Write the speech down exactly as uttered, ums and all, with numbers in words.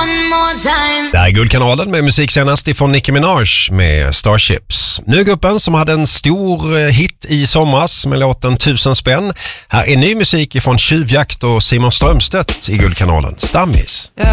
one more time. Det här är Guldkanalen med musik senast ifrån Nicki Minaj med Starships. Nu är gruppen som hade en stor hit i somras med låten Tusen spänn. Här är ny musik ifrån Tjuvjakt och Simon Strömstedt i Guldkanalen. Stammis.